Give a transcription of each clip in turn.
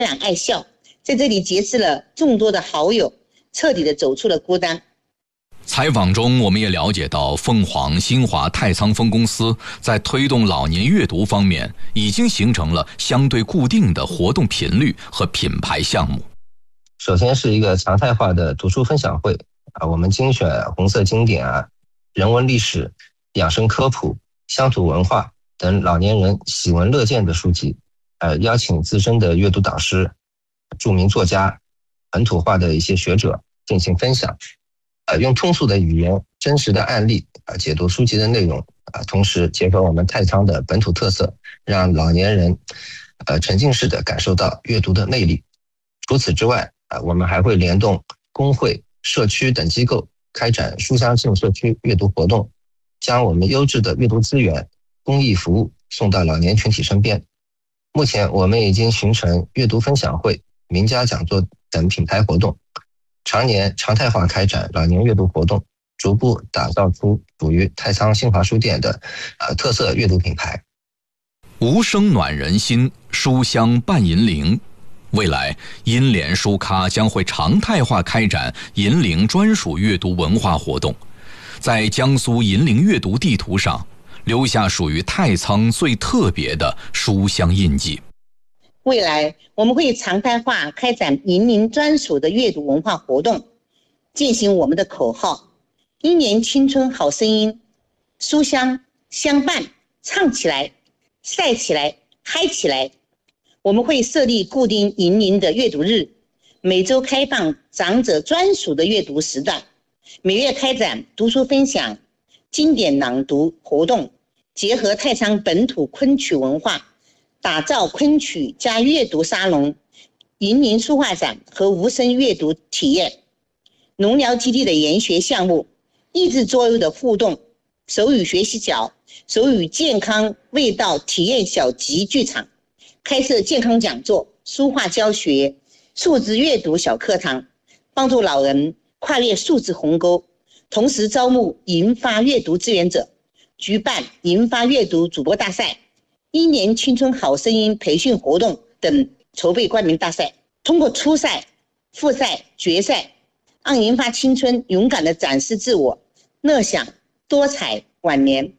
朗爱笑，在这里结识了众多的好友，彻底的走出了孤单。 采访中，我们也了解到，凤凰新华太仓分公司在推动老年阅读方面，已经形成了相对固定的活动频率和品牌项目。 首先是一个常态化的读书分享会我们精选红色经典人文历史、养生科普、乡土文化等老年人喜闻乐见的书籍，邀请资深的阅读导师、著名作家、本土化的一些学者进行分享，用通俗的语言、真实的案例解读书籍的内容，同时结合我们太仓的本土特色，让老年人沉浸式的感受到阅读的魅力。除此之外，我们还会联动工会、社区等机构开展书香镇社区阅读活动，将我们优质的阅读资源、公益服务送到老年群体身边。目前我们已经形成阅读分享会、名家讲座等品牌活动，常年常态化开展老年阅读活动，逐步打造出属于太仓新华书店的特色阅读品牌。 无声暖人心，书香伴银铃。未来，银联书咖将会常态化开展银铃专属阅读文化活动，在江苏银铃阅读地图上留下属于太仓最特别的书香印记。 未来，我们会常态化开展银铃专属的阅读文化活动，践行我们的口号：一年青春好声音，书香相伴，唱起来，晒起来，嗨起来。我们会设立固定银铃的阅读日，每周开放长者专属的阅读时段，每月开展读书分享、经典朗读活动，结合太仓本土昆曲文化，打造昆曲加阅读沙龙、银铃书画展和无声阅读体验，农疗基地的研学项目、益智桌游的互动、手语学习角、手语健康味道体验小集剧场，开设健康讲座、书画教学、数字阅读小课堂，帮助老人跨越数字鸿沟，同时招募银发阅读志愿者，举办银发阅读主播大赛、一年青春好声音培训活动等筹备冠名大赛，通过初赛、复赛、决赛，让银发青春勇敢地展示自我，乐享多彩晚年。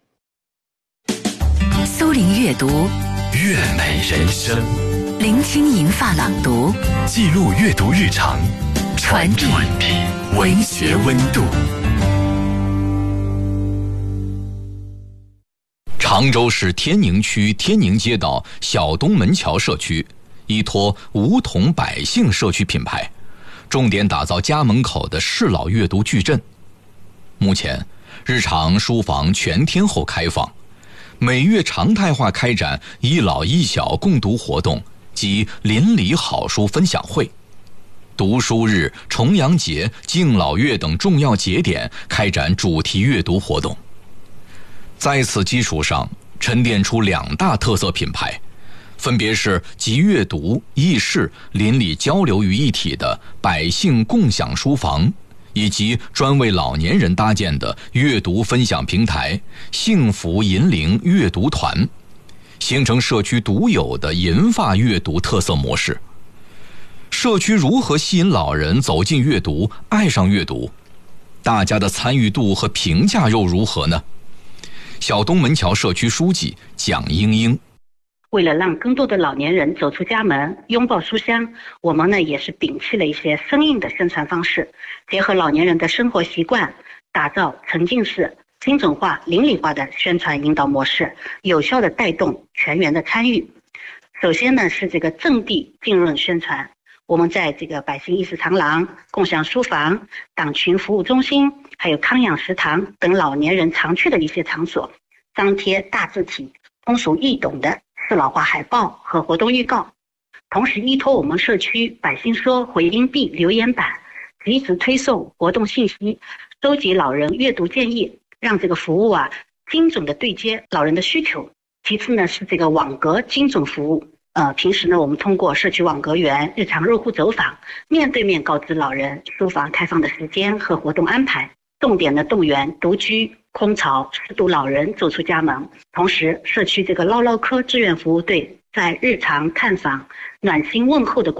苏林阅读， 阅美人生， 聆听银发朗读， 记录阅读日常，传递文学温度。 常州市天宁区天宁街道小东门桥社区依托梧桐百姓社区品牌，重点打造家门口的适老阅读矩阵。目前，日常书房全天候开放，每月常态化开展一老一小共读活动及邻里好书分享会，读书日、重阳节、敬老月等重要节点开展主题阅读活动。在此基础上，沉淀出2大特色品牌，分别是集阅读、议事、邻里交流于一体的百姓共享书房，以及专为老年人搭建的阅读分享平台幸福银铃阅读团，形成社区独有的银发阅读特色模式。社区如何吸引老人走进阅读、爱上阅读？大家的参与度和评价又如何呢？小东门桥社区书记蒋英英， 为了让更多的老年人走出家门，拥抱书香，我们呢也是摒弃了一些生硬的宣传方式，结合老年人的生活习惯，打造沉浸式、精准化、邻里化的宣传引导模式，有效的带动全员的参与。首先呢是这个阵地浸润宣传，我们在这个百姓意识长廊、共享书房、党群服务中心，还有康养食堂等老年人常去的一些场所，张贴大字体、通俗易懂的适老化海报和活动预告，同时依托我们社区百姓说回音壁留言板，及时推送活动信息，收集老人阅读建议，让这个服务精准的对接老人的需求。其次呢是这个网格精准服务，平时呢我们通过社区网格员日常入户走访，面对面告知老人书房开放的时间和活动安排，重点的动员独居、空巢、失独老人走出家门。同时，社区这个唠唠嗑志愿服务队在日常探访、暖心问候的